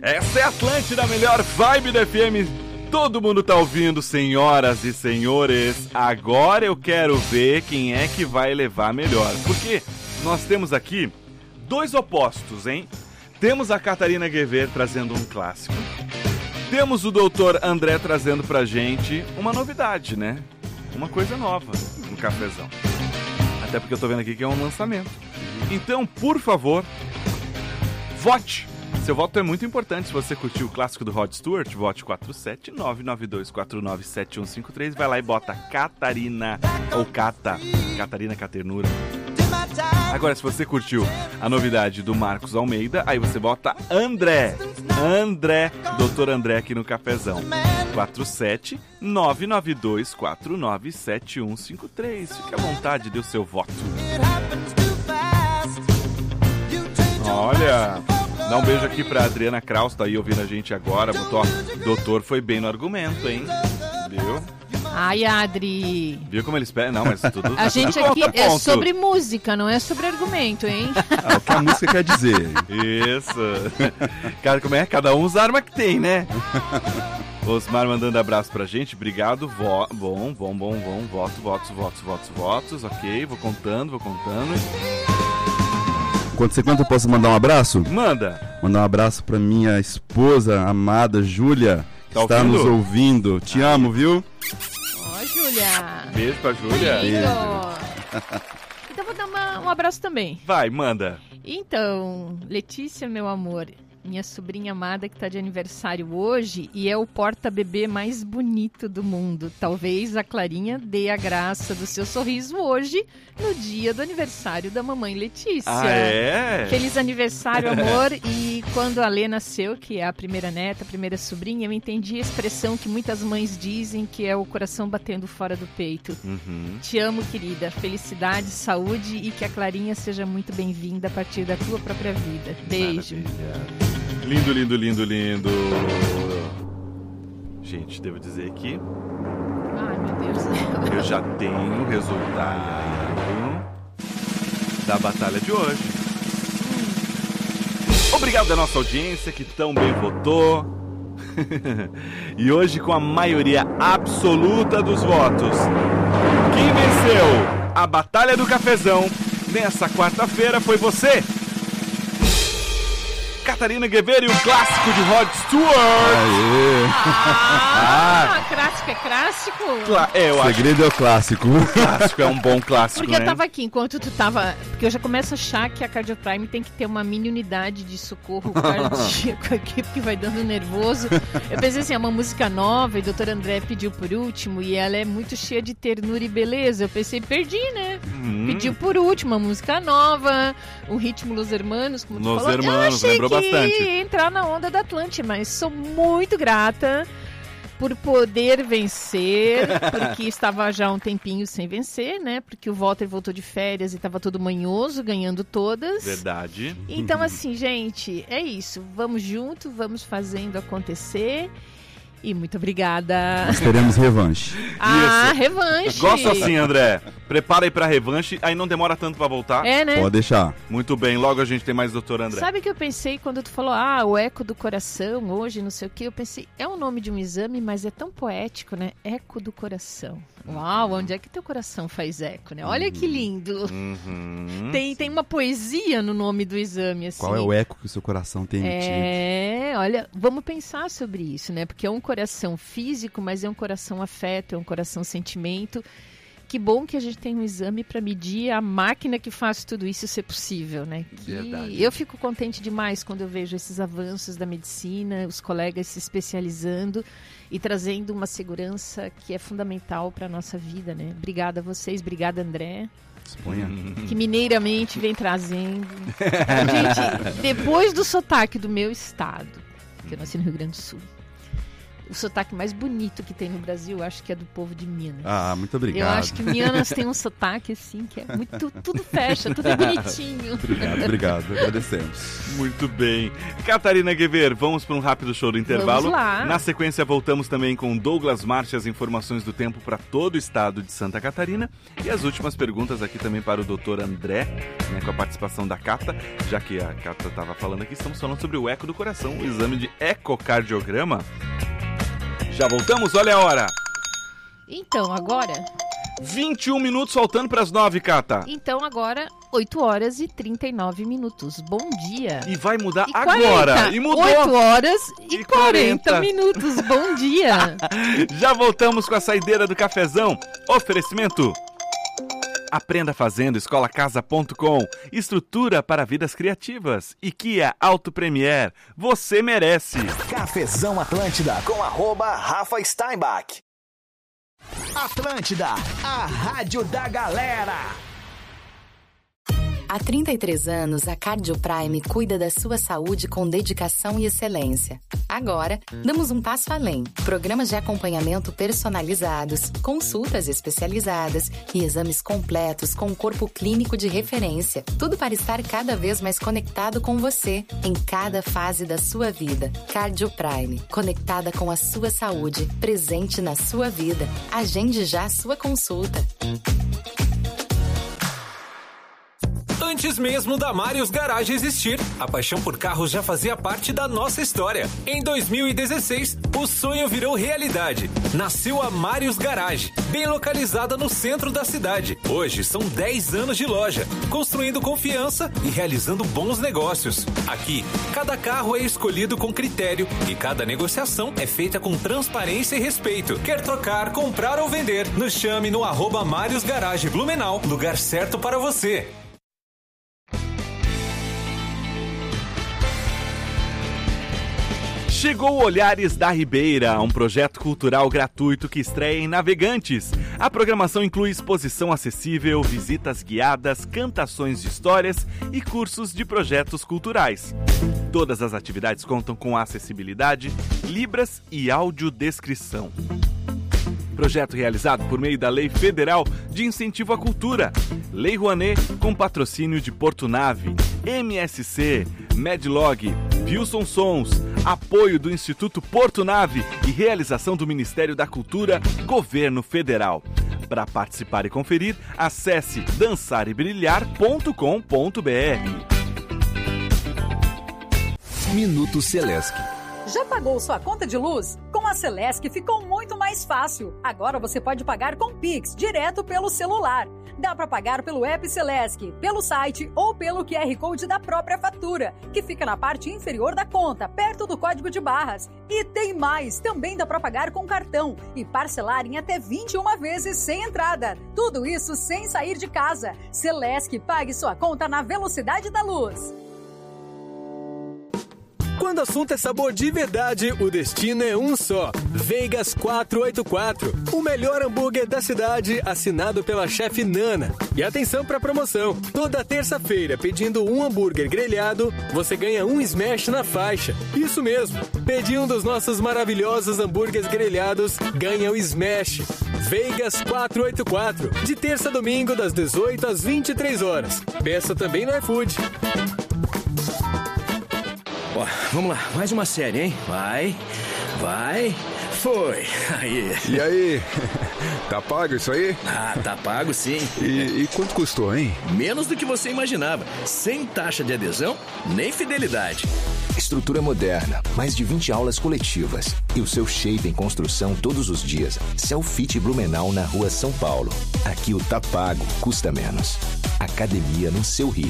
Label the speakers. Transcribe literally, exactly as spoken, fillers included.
Speaker 1: Essa é a Atlântida, a melhor vibe da F M. Todo mundo tá ouvindo, senhoras e senhores. Agora eu quero ver quem é que vai levar melhor. Porque nós temos aqui dois opostos, hein? Temos a Catarina Guevara trazendo um clássico. Temos o doutor André trazendo pra gente uma novidade, né? Uma coisa nova no cafezão. Até porque eu tô vendo aqui que é um lançamento. Então, por favor, vote! Seu voto é muito importante. Se você curtiu o clássico do Rod Stewart, vote quatro sete nove nove dois quatro nove sete um cinco três. Vai lá e bota Catarina, ou Cata, Catarina Caternura. Agora, se você curtiu a novidade do Marcos Almeida, aí você bota André, André, doutor André aqui no cafezão. quatro sete nove nove dois quatro nove sete um cinco três. Fique à vontade, dê o seu voto. Olha... Dá um beijo aqui pra Adriana Kraus, tá aí ouvindo a gente agora. Botou, ó, doutor foi bem no argumento, hein? Viu?
Speaker 2: Ai, Adri.
Speaker 1: Viu como eles pedem? Não, mas tudo...
Speaker 2: A gente
Speaker 1: tudo
Speaker 2: aqui é
Speaker 1: ponto.
Speaker 2: sobre música, não é sobre argumento, hein?
Speaker 3: Ah, o que a música quer dizer.
Speaker 1: Isso. Cara, como é? Cada um usa a arma que tem, né? Osmar mandando abraço pra gente, obrigado. Vo... Bom, bom, bom, bom. Votos, votos, votos, votos, votos. Ok, vou contando, vou contando.
Speaker 3: Quando você conta, eu posso mandar um abraço?
Speaker 1: Manda.
Speaker 3: Mandar um abraço pra minha esposa amada, Júlia, que
Speaker 1: tá
Speaker 3: está
Speaker 1: ouvindo?
Speaker 3: nos ouvindo. Te
Speaker 1: Ai.
Speaker 3: amo, viu?
Speaker 2: Ó, oh, Júlia.
Speaker 1: Beijo pra Júlia.
Speaker 2: Beijo. Então vou dar uma, um abraço também.
Speaker 1: Vai, manda.
Speaker 2: Então, Letícia, meu amor, minha sobrinha amada que tá de aniversário hoje e é o porta-bebê mais bonito do mundo. Talvez a Clarinha dê a graça do seu sorriso hoje, no dia do aniversário da mamãe Letícia.
Speaker 1: Ah, é?
Speaker 2: Feliz aniversário, amor. E quando a Lê nasceu, que é a primeira neta, a primeira sobrinha, eu entendi a expressão que muitas mães dizem, que é o coração batendo fora do peito.
Speaker 1: Uhum.
Speaker 2: Te amo, querida. Felicidade, saúde e que a Clarinha seja muito bem-vinda a partir da tua própria vida. Beijo.
Speaker 1: Maravilha. Lindo, lindo, lindo, lindo. Gente, devo dizer que
Speaker 2: Ai, meu Deus.
Speaker 1: eu já tenho o resultado da batalha de hoje. Obrigado à nossa audiência que tão bem votou. E hoje, com a maioria absoluta dos votos, quem venceu a Batalha do Cafezão nessa quarta-feira foi você, Catarina Guevara, e o clássico de Rod Stewart.
Speaker 3: Aê!
Speaker 2: Ah, ah, clássico é clássico?
Speaker 1: Cla- é, eu
Speaker 3: O
Speaker 1: acho
Speaker 3: segredo é o clássico.
Speaker 1: que o clássico é um bom clássico,
Speaker 2: Porque
Speaker 1: né?
Speaker 2: eu tava aqui, enquanto tu tava... Porque eu já começo a achar que a Cardioprime tem que ter uma mini unidade de socorro cardíaco aqui, porque vai dando nervoso. Eu pensei assim, é uma música nova, e o doutor André pediu por último, e ela é muito cheia de ternura e beleza. Eu pensei, perdi, né?
Speaker 1: Hum.
Speaker 2: Pediu por último, uma música nova, o ritmo Los Hermanos, como tu
Speaker 1: Los
Speaker 2: falou.
Speaker 1: Hermanos,
Speaker 2: eu achei
Speaker 1: lembrou
Speaker 2: que
Speaker 1: bastante.
Speaker 2: ia entrar na onda da Atlântida, mas sou muito grata por poder vencer, porque estava já há um tempinho sem vencer, né? Porque o Walter voltou de férias e estava todo manhoso, ganhando todas.
Speaker 1: Verdade.
Speaker 2: Então, assim, gente, é isso. Vamos junto, vamos fazendo acontecer. E muito obrigada.
Speaker 3: Nós teremos revanche.
Speaker 2: Ah,
Speaker 1: Isso.
Speaker 2: revanche.
Speaker 1: Gosto assim, André. Prepara aí pra revanche, aí não demora tanto pra voltar.
Speaker 2: É, né?
Speaker 3: Pode deixar.
Speaker 1: Muito bem, logo a gente tem mais doutor André.
Speaker 2: Sabe o que eu pensei quando tu falou, ah, o eco do coração, hoje, não sei o que? Eu pensei, é o nome de um exame, mas é tão poético, né? Eco do coração. Uau, onde é que teu coração faz eco, né? Olha que lindo.
Speaker 1: Uhum.
Speaker 2: Tem, tem uma poesia no nome do exame, assim.
Speaker 3: Qual é o eco que o seu coração tem emitido?
Speaker 2: É, olha, vamos pensar sobre isso, né? Porque é um coração físico, mas é um coração afeto, é um coração sentimento. Que bom que a gente tem um exame para medir a máquina que faz tudo isso ser possível, né? Que
Speaker 1: Verdade.
Speaker 2: eu fico contente demais quando eu vejo esses avanços da medicina, os colegas se especializando e trazendo uma segurança que é fundamental para a nossa vida, né? Obrigada a vocês, obrigada, André.
Speaker 3: Exponha.
Speaker 2: Que mineiramente vem trazendo. Gente, depois do sotaque do meu estado, que eu nasci no Rio Grande do Sul, o sotaque mais bonito que tem no Brasil, eu acho que é do povo de Minas.
Speaker 3: Ah, muito obrigado.
Speaker 2: Eu acho que Minas tem um sotaque assim, que é muito, tudo fecha, tudo é bonitinho.
Speaker 3: Obrigado, obrigado, agradecemos.
Speaker 1: Muito bem. Catarina Guever, vamos para um rápido show do intervalo.
Speaker 2: Vamos lá.
Speaker 1: Na sequência, voltamos também com Douglas Marchi, as informações do tempo para todo o estado de Santa Catarina. E as últimas perguntas aqui também para o doutor André, né, com a participação da Cata. Já que a Cata estava falando aqui, estamos falando sobre o eco do coração, o exame de ecocardiograma. Já voltamos? Olha a hora.
Speaker 2: Então, agora...
Speaker 1: vinte e um minutos, faltando para as nove, Cata.
Speaker 2: Então, agora, oito horas e trinta e nove minutos. Bom dia.
Speaker 1: E vai mudar
Speaker 2: E
Speaker 1: agora.
Speaker 2: quarenta.
Speaker 1: E mudou.
Speaker 2: oito horas e,
Speaker 1: E
Speaker 2: quarenta
Speaker 1: quarenta
Speaker 2: minutos. Bom dia.
Speaker 1: Já voltamos com a saideira do cafezão. Oferecimento. Aprenda fazendo, escola casa ponto com. Estrutura para vidas criativas. E Kia Auto Premier. Você merece.
Speaker 4: Cafezão Atlântida com arroba Rafa Steinbach. Atlântida, a rádio da galera.
Speaker 5: Há trinta e três anos, a CardioPrime cuida da sua saúde com dedicação e excelência. Agora, damos um passo além. Programas de acompanhamento personalizados, consultas especializadas e exames completos com um corpo clínico de referência. Tudo para estar cada vez mais conectado com você, em cada fase da sua vida. CardioPrime, conectada com a sua saúde, presente na sua vida. Agende já a sua consulta.
Speaker 6: Antes mesmo da Marius Garage existir, a paixão por carros já fazia parte da nossa história. Em dois mil e dezesseis, o sonho virou realidade. Nasceu a Marius Garage, bem localizada no centro da cidade. Hoje são dez anos de loja, construindo confiança e realizando bons negócios. Aqui, cada carro é escolhido com critério e cada negociação é feita com transparência e respeito. Quer trocar, comprar ou vender? Nos chame no arroba Marius Garage Blumenau, lugar certo para você.
Speaker 1: Chegou o Olhares da Ribeira, um projeto cultural gratuito que estreia em Navegantes. A programação inclui exposição acessível, visitas guiadas, cantações de histórias e cursos de projetos culturais. Todas as atividades contam com acessibilidade, libras e audiodescrição. Projeto realizado por meio da Lei Federal de Incentivo à Cultura, Lei Rouanet, com patrocínio de Porto Nave, M S C, Medlog, Wilson Sons, apoio do Instituto Porto Nave e realização do Ministério da Cultura, Governo Federal. Para participar e conferir, acesse dançar e brilhar ponto com ponto b r.
Speaker 4: Minuto Celesc.
Speaker 7: Já pagou sua conta de luz? Com a Celesc ficou muito mais fácil. Agora você pode pagar com Pix, direto pelo celular. Dá para pagar pelo app Celesc, pelo site ou pelo Q R Code da própria fatura, que fica na parte inferior da conta, perto do código de barras. E tem mais, também dá para pagar com cartão e parcelar em até vinte e uma vezes sem entrada. Tudo isso sem sair de casa. Celesc, pague sua conta na velocidade da luz.
Speaker 8: Quando o assunto é sabor de verdade, o destino é um só. Vegas quatrocentos e oitenta e quatro, o melhor hambúrguer da cidade, assinado pela chefe Nana. E atenção para a promoção. Toda terça-feira, pedindo um hambúrguer grelhado, você ganha um smash na faixa. Isso mesmo. Pedir um dos nossos maravilhosos hambúrgueres grelhados, ganha o smash. Vegas quatrocentos e oitenta e quatro, de terça a domingo, das dezoito às vinte e três horas. Peça também no iFood.
Speaker 9: Ó, vamos lá, mais uma série, hein? Vai, vai, foi. Aí.
Speaker 10: E aí? Tá pago isso aí?
Speaker 9: Ah, tá pago sim.
Speaker 10: E, e quanto custou, hein?
Speaker 9: Menos do que você imaginava. Sem taxa de adesão, nem fidelidade.
Speaker 11: Estrutura moderna, mais de vinte aulas coletivas e o seu shape em construção todos os dias. Selfit Blumenau na rua São Paulo. Aqui o tá pago custa menos. Academia no seu ritmo.